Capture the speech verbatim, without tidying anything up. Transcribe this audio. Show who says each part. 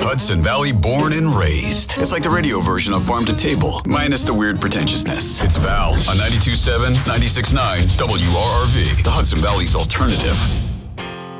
Speaker 1: Hudson Valley born and raised. It's like the radio version of Farm to Table, minus the weird pretentiousness. It's Val on ninety-two point seven, ninety-six point nine W R R V, the Hudson Valley's alternative.